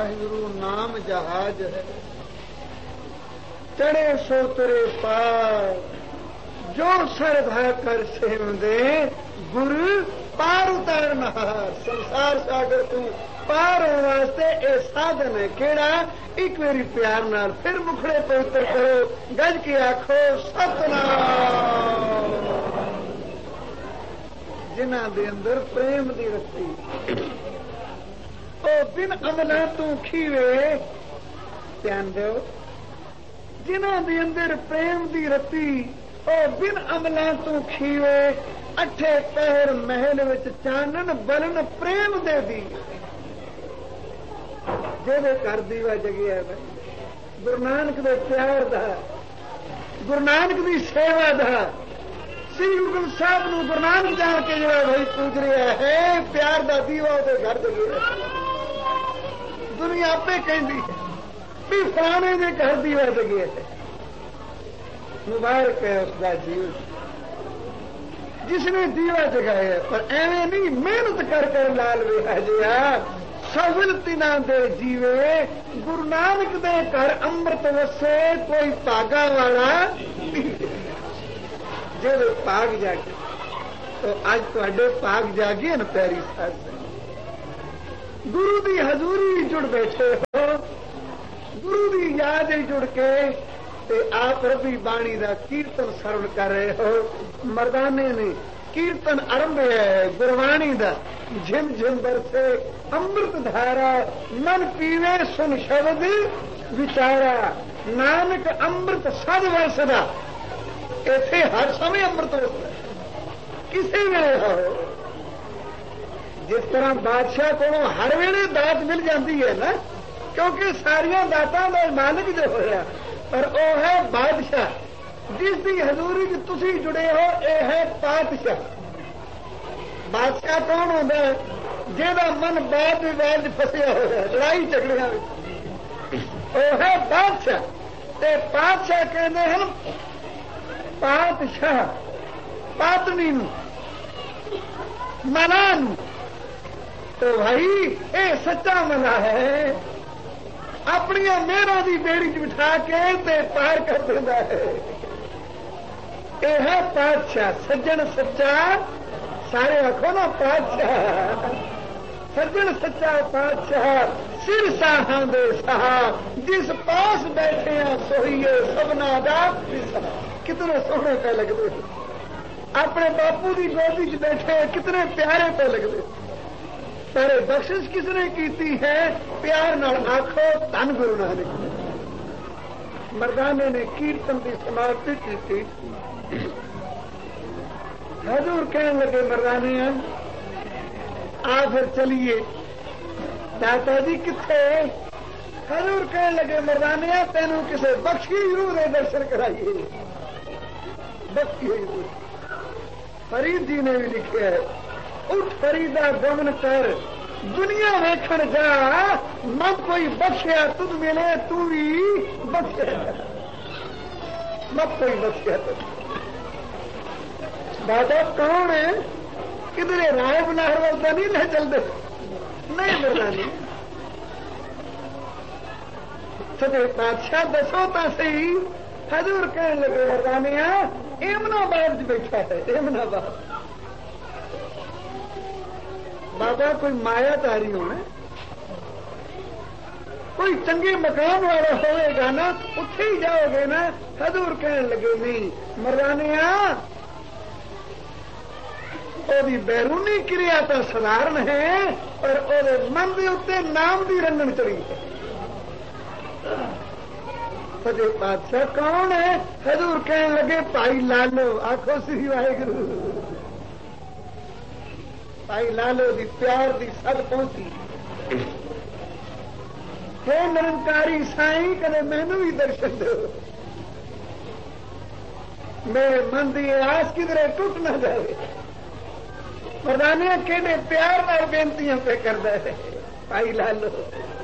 वाहिगुरु नाम जहाज है, चढ़े सो तेरे पार, जो सरधा कर सेवंदे गुरु पार उतारना। संसार सागर तू पार होने वास्ते ये साधन है केड़ा, एक मेरी प्यार नाल फिर मुखड़े पवित्र करो, गज की आखो सतनाम। जिन्हां दे अंदर प्रेम दी रत्ती, ओ बिन अमला तू खीवे, ध्यान दो, जिन्हां दे अंदर प्रेम दी रत्ती, ओ बिन अमला तू खीवे, अठे पहर महल विच चानन बलन प्रेम दे दी। जेदे घर दीवा जगिया है गुरु नानक दे प्यार दा, गुरु नानक दी सेवा दा, श्री गुरु ग्रंथ साहब नूं गुरु नानक जान के जिहड़ा भाई पूज रहा है, प्यार दा दीवा उहदे घर जगिया है। दुनिया आपे कहंदी है भी फलाणे दे घर दीवा जगिया है। मुबारक है उसका जीव जिसने दीवा जगाया, पर एवं नहीं मेहनत कर कर लाल वे जिया सविलती ना दे जीवे। गुरु नानक दे घर अमृत वसे, कोई भागा वाला जो भाग जागे तो अज तुहाडे भाग जागे न प्यारी साध गुरु दी हजूरी जुड़ बैठे हो, गुरु दी याद जुड़ के ते आप रबी बाणी दा कीर्तन सरवण कर रहे हो। मर्दाने ने कीर्तन आरंभ है गुरबाणी दा, झिम झिम बरसे अमृत धारा, मन पीवे सुन शब्द विचारा। नानक अमृत सद वरसदा, इथे हर समय अमृत वरसदा, किसी वेले हो। जिस तरह बादशाह को हर वेले दात मिल जाती है ना, क्योंकि सारिया दातां दा मालिक जो होया, पर वो है बादशाह जिसकी हजूरी च तुसी जुड़े हो, ये है पातशाह। बादशाह कौन होता है? जेदा मन वाद विवाद फसिया हो, लड़ाई झगड़िया, वो है बादशाह। ते पातशाह कहते हैं पातशाह पातनी मना। तो भाई ये सच्चा मना है, अपनी मेहरा की बेड़ी च बिठा के ते पार कर देता है। यह है पातशाह, सज्जन सच्चा, सारे आखो ना पातशाह, सज्जन सच्चा पातशाह, सिर साहा दे सहा, जिस पास बैठे हैं सोईए सबना दा। कितने सोहने पे लगते, अपने बापू की गोदी च बैठे कितने प्यारे पे लगते। पर बख्शिश किसने की है? प्यार नाल आखो धन गुरु नानक। मर्दाने ने कीर्तन की समाप्ति की। हजूर कहने लगे मर्दाने आ फिर चलिए। दाता जी किथे? हजूर कहने लगे मर्दाने तेनू किसे बख्शी रूह दे दर्शन कराइए। बख्शी रूह फरीद जी ने भी लिखे है, उठ फरीदा गमन कर दुनिया वेखण जा, मत कोई बख्शिया तुझ मिले तू भी बख्शिया, मत कोई बख्शिया तुझ। दादा कौन है? किधरे राय बनाहर वालता नहीं ले चलते, नहीं मर्दानी सदे बादशाह दसो तो सही। हजूर कहने लगे मर्दानिया एमनाबाद बैठा है, एमनाबाद। बाबा कोई मायाधारी होना, कोई चंगे मकान वाला होएगा ना, उठे ही जाओगे ना। हजूर कहने लगे नहीं मर्दानिया, ओदी बैरूनी क्रिया तो साधारण है, पर ओदे मन के उत्ते नाम की रंगन चढ़ी है। सजे बादशाह कौन है? हजूर कहने लगे भाई लालो। आखो श्री वाहिगुरु। भाई लालो दी प्यार दी सद पहुंची। हे निरंकारी साईं, कदे मैनू भी दर्शन दो, मेरे मन की आस किधरे टूट ना जाए। मर्दानिया केडे प्यार नाल बेनतियां पे करदा है भाई लालो।